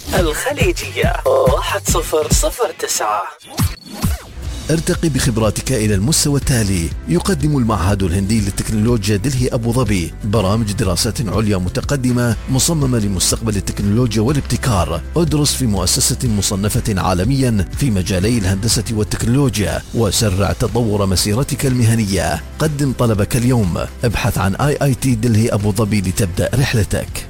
الخليجية 1009. ارتقي بخبراتك إلى المستوى التالي. يقدم المعهد الهندي للتكنولوجيا دلهي أبو ظبي برامج دراسات عليا متقدمة مصممة لمستقبل التكنولوجيا والابتكار. ادرس في مؤسسة مصنفة عالميا في مجالي الهندسة والتكنولوجيا وسرع تطور مسيرتك المهنية. قدم طلبك اليوم. ابحث عن IIT دلهي أبو ظبي لتبدأ رحلتك.